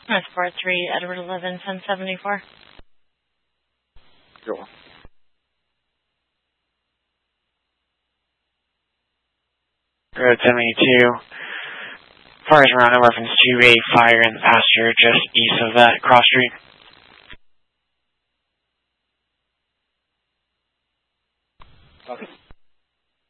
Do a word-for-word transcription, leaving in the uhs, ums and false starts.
That's four three, Edward eleven, ten seventy-four. Cool. Road seventy-two. Fires around in reference to a fire in the pasture just east of that cross street. Okay.